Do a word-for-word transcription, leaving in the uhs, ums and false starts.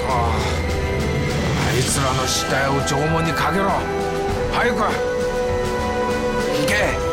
あいつらの死体を縄文にかけろ。早く行け。